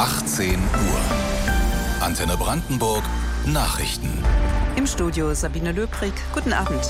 18 Uhr. Antenne Brandenburg Nachrichten. Im Studio Sabine Löbrig. Guten Abend.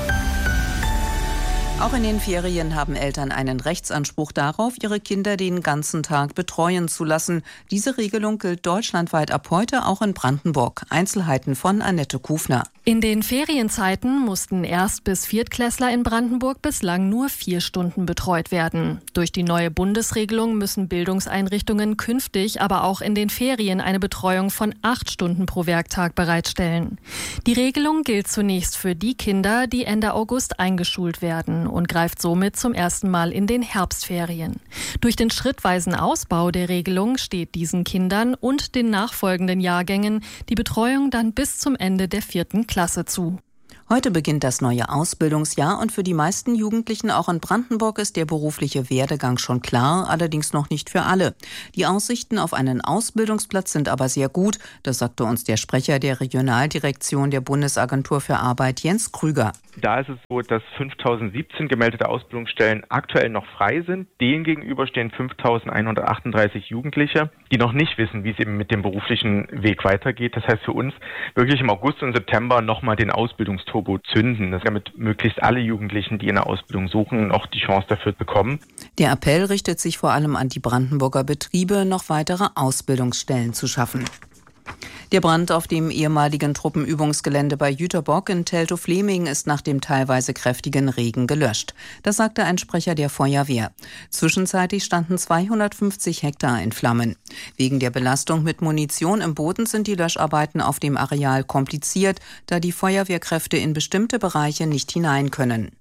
Auch in den Ferien haben Eltern einen Rechtsanspruch darauf, ihre Kinder den ganzen Tag betreuen zu lassen. Diese Regelung gilt deutschlandweit ab heute auch in Brandenburg. Einzelheiten von Annette Kufner. In den Ferienzeiten mussten Erst- bis Viertklässler in Brandenburg bislang nur 4 Stunden betreut werden. Durch die neue Bundesregelung müssen Bildungseinrichtungen künftig aber auch in den Ferien eine Betreuung von 8 Stunden pro Werktag bereitstellen. Die Regelung gilt zunächst für die Kinder, die Ende August eingeschult werden und greift somit zum ersten Mal in den Herbstferien. Durch den schrittweisen Ausbau der Regelung steht diesen Kindern und den nachfolgenden Jahrgängen die Betreuung dann bis zum Ende der 4. Klasse zu. Heute beginnt das neue Ausbildungsjahr und für die meisten Jugendlichen auch in Brandenburg ist der berufliche Werdegang schon klar, allerdings noch nicht für alle. Die Aussichten auf einen Ausbildungsplatz sind aber sehr gut, das sagte uns der Sprecher der Regionaldirektion der Bundesagentur für Arbeit, Jens Krüger. Da ist es so, dass 5.017 gemeldete Ausbildungsstellen aktuell noch frei sind. Denen gegenüber stehen 5.138 Jugendliche, die noch nicht wissen, wie es eben mit dem beruflichen Weg weitergeht. Das heißt für uns wirklich im August und September nochmal den Ausbildungsturbo zünden, damit möglichst alle Jugendlichen, die eine Ausbildung suchen, auch die Chance dafür bekommen. Der Appell richtet sich vor allem an die Brandenburger Betriebe, noch weitere Ausbildungsstellen zu schaffen. Der Brand auf dem ehemaligen Truppenübungsgelände bei Jüterbock in Teltow-Fleming ist nach dem teilweise kräftigen Regen gelöscht. Das sagte ein Sprecher der Feuerwehr. Zwischenzeitlich standen 250 Hektar in Flammen. Wegen der Belastung mit Munition im Boden sind die Löscharbeiten auf dem Areal kompliziert, da die Feuerwehrkräfte in bestimmte Bereiche nicht hinein können.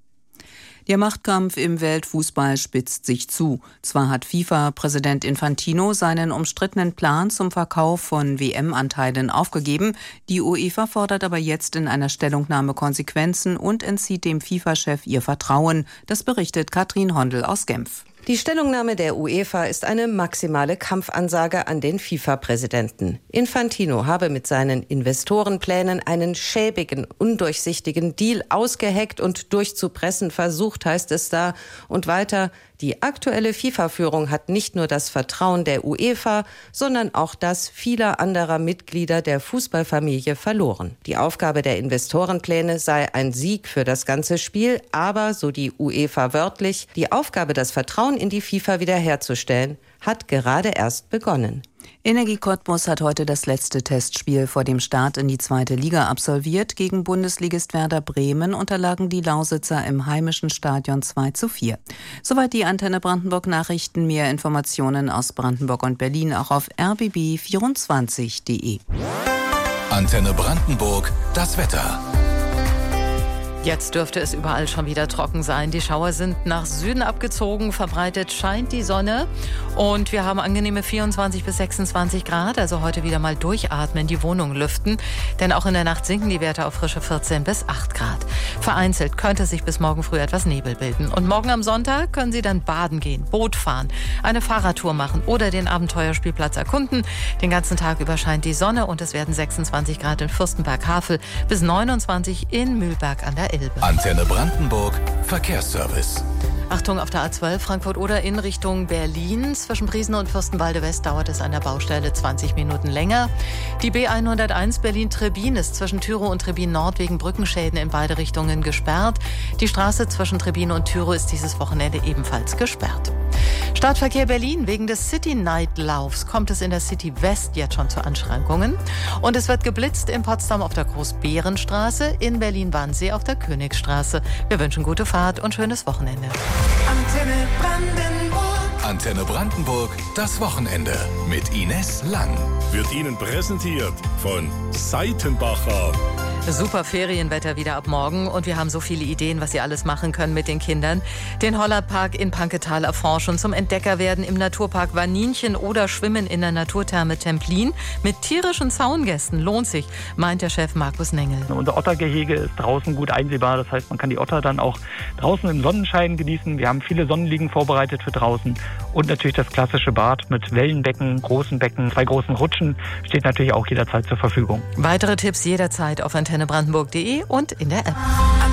Der Machtkampf im Weltfußball spitzt sich zu. Zwar hat FIFA-Präsident Infantino seinen umstrittenen Plan zum Verkauf von WM-Anteilen aufgegeben, die UEFA fordert aber jetzt in einer Stellungnahme Konsequenzen und entzieht dem FIFA-Chef ihr Vertrauen. Das berichtet Katrin Hondel aus Genf. Die Stellungnahme der UEFA ist eine maximale Kampfansage an den FIFA-Präsidenten. Infantino habe mit seinen Investorenplänen einen schäbigen, undurchsichtigen Deal ausgeheckt und durchzupressen versucht, heißt es da. Und weiter, die aktuelle FIFA-Führung hat nicht nur das Vertrauen der UEFA, sondern auch das vieler anderer Mitglieder der Fußballfamilie verloren. Die Aufgabe der Investorenpläne sei ein Sieg für das ganze Spiel, aber, so die UEFA wörtlich, die Aufgabe, das Vertrauen in die FIFA wiederherzustellen, hat gerade erst begonnen. Energie Cottbus hat heute das letzte Testspiel vor dem Start in die 2. Liga absolviert. Gegen Bundesligist Werder Bremen unterlagen die Lausitzer im heimischen Stadion 2:4. Soweit die Antenne Brandenburg Nachrichten. Mehr Informationen aus Brandenburg und Berlin auch auf rbb24.de. Antenne Brandenburg, das Wetter. Jetzt dürfte es überall schon wieder trocken sein. Die Schauer sind nach Süden abgezogen, verbreitet scheint die Sonne und wir haben angenehme 24 bis 26 Grad, also heute wieder mal durchatmen, die Wohnung lüften, denn auch in der Nacht sinken die Werte auf frische 14 bis 8 Grad. Vereinzelt könnte sich bis morgen früh etwas Nebel bilden und morgen am Sonntag können Sie dann baden gehen, Boot fahren, eine Fahrradtour machen oder den Abenteuerspielplatz erkunden. Den ganzen Tag über scheint die Sonne und es werden 26 Grad in Fürstenberg-Havel bis 29 in Mühlberg an der Elbe. Antenne Brandenburg Verkehrsservice. Achtung, auf der A12 Frankfurt-Oder in Richtung Berlin. Zwischen Briesen und Fürstenwalde West dauert es an der Baustelle 20 Minuten länger. Die B101 Berlin-Trebin ist zwischen Tyrow und Trebin Nord wegen Brückenschäden in beide Richtungen gesperrt. Die Straße zwischen Trebin und Tyrow ist dieses Wochenende ebenfalls gesperrt. Stadtverkehr Berlin. Wegen des City-Night-Laufs kommt es in der City West jetzt schon zu Anschränkungen. Und es wird geblitzt in Potsdam auf der Groß-Behren-Straße, in Berlin-Wannsee auf der Königsstraße. Wir wünschen gute Fahrt und schönes Wochenende. Antenne Brandenburg. Antenne Brandenburg, das Wochenende mit Ines Lang. Wird Ihnen präsentiert von Seitenbacher. Super Ferienwetter wieder ab morgen und wir haben so viele Ideen, was Sie alles machen können mit den Kindern. Den Hollerpark in Panketal erforschen, zum Entdecker werden im Naturpark Waninchen oder schwimmen in der Naturtherme Templin mit tierischen Zaungästen. Lohnt sich, meint der Chef Markus Nengel. Unser Ottergehege ist draußen gut einsehbar, das heißt, man kann die Otter dann auch draußen im Sonnenschein genießen. Wir haben viele Sonnenliegen vorbereitet für draußen und natürlich das klassische Bad mit Wellenbecken, großen Becken, 2 großen Rutschen steht natürlich auch jederzeit zur Verfügung. Weitere Tipps jederzeit auf antennebrandenburg.de und in der App.